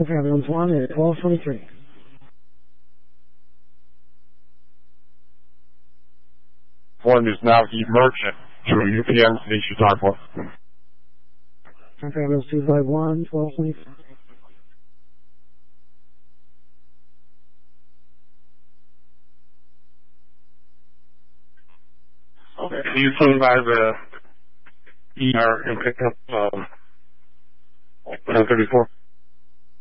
for ambulance 1 at 1223. One is now emergent to UPN station Dartmouth. For ambulance 251, 1223. Okay, can you swing by the ER and pick up 134?